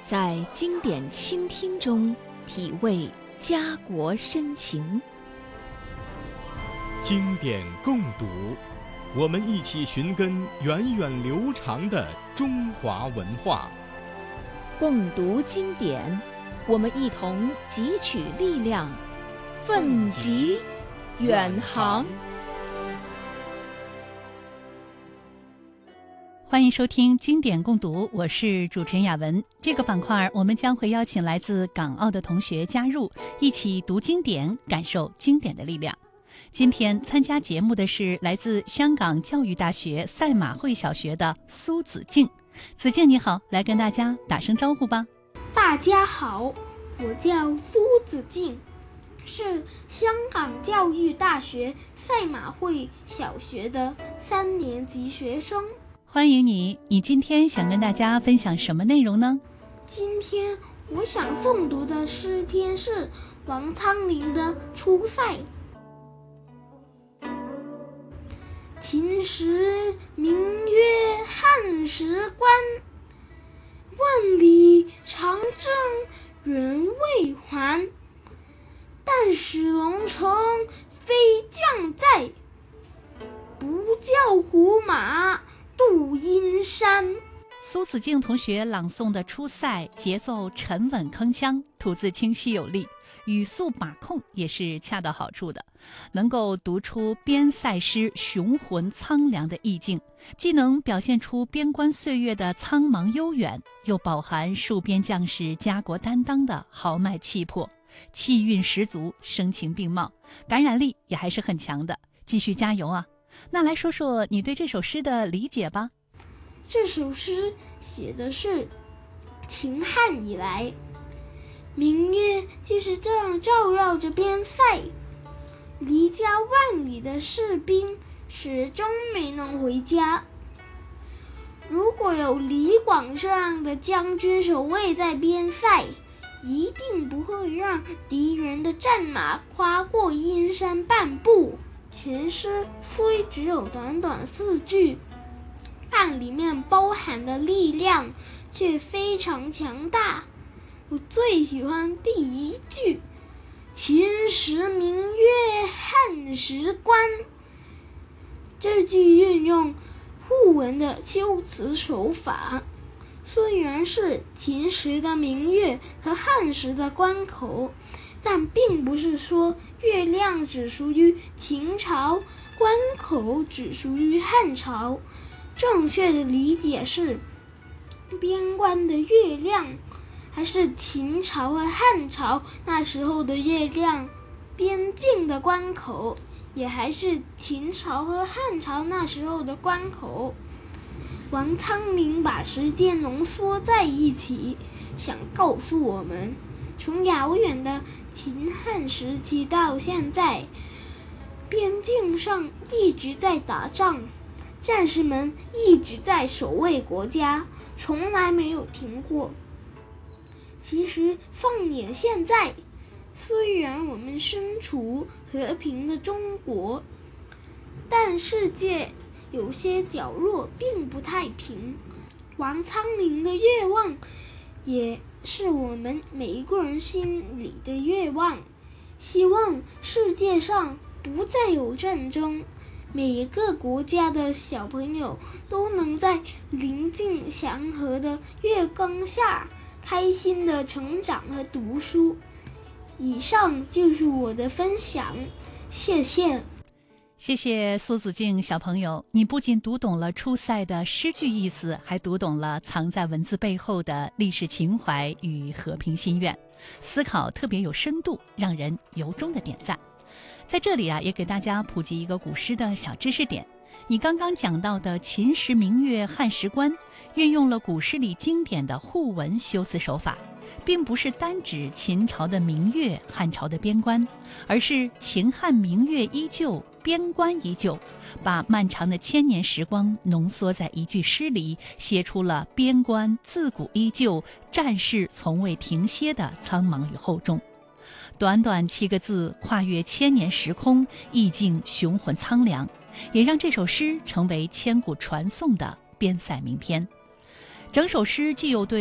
在经典倾听中体味家国深情。 经典共读，我们一起寻根源远流长的中华文化。 共读经典，我们一同汲取力量，奋楫远航。 欢迎收听经典共读，我是主持人雅文。这个板块我们将会邀请来自港澳的同学加入，一起读经典，感受经典的力量。今天参加节目的是来自香港教育大学赛马会小学的苏子敬。子敬你好，来跟大家打声招呼吧。 大家好，我叫苏子敬，是香港教育大学赛马会小学的3年级学生。 欢迎你，你今天想跟大家分享什么内容呢？ 今天我想诵读的诗篇是王昌龄的《出塞》。秦时明月汉时关，万里长征人未还。但使龙城飞将在，不教胡马度阴山。 苏子敬同学朗诵的《出塞》节奏沉稳铿锵，吐字清晰有力，语速把控也是恰到好处的，能够读出边塞诗雄浑苍凉的意境，既能表现出边关岁月的苍茫悠远，又饱含戍边将士家国担当的豪迈气魄，气韵十足，声情并茂，感染力也还是很强的。继续加油啊！那来说说你对这首诗的理解吧。 这首诗写的是秦汉以来，明月就是这样照耀着边塞，离家万里的士兵始终没能回家。如果有李广这样的将军守卫在边塞，一定不会让敌人的战马跨过阴山半步。全诗虽只有短短4句，但里面包含的力量却非常强大。我最喜欢第1句，秦时明月汉时关。这句运用互文的修辞手法，虽然是秦时的明月和汉时的关口，但并不是说月亮只属于秦朝，关口只属于汉朝。正确的理解是，边关的月亮还是秦朝和汉朝那时候的月亮，边境的关口也还是秦朝和汉朝那时候的关口。王昌龄把时间浓缩在一起，想告诉我们，从遥远的秦汉时期到现在，边境上一直在打仗，战士们一直在守卫国家，从来没有停过。其实放眼现在，虽然我们身处和平的中国，但世界有些角落并不太平。王昌龄的愿望也是我们每一个人心里的愿望，希望世界上不再有战争，每一个国家的小朋友都能在宁静祥和的月光下开心的成长和读书。以上就是我的分享，谢谢。 谢谢苏子敬小朋友，你不仅读懂了出塞的诗句意思，还读懂了藏在文字背后的历史情怀与和平心愿，思考特别有深度，让人由衷的点赞。在这里也给大家普及一个古诗的小知识点。你刚刚讲到的秦时明月汉时关，运用了古诗里经典的互文修辞手法，并不是单指秦朝的明月，汉朝的边关，而是秦汉明月依旧，边关依旧，把漫长的1000年时光浓缩在一句诗里，写出了边关自古依旧，战事从未停歇的苍茫与厚重。短短7个字，跨越1000年时空，意境雄浑苍凉，也让这首诗成为千古传颂的边塞名篇。整首诗既有对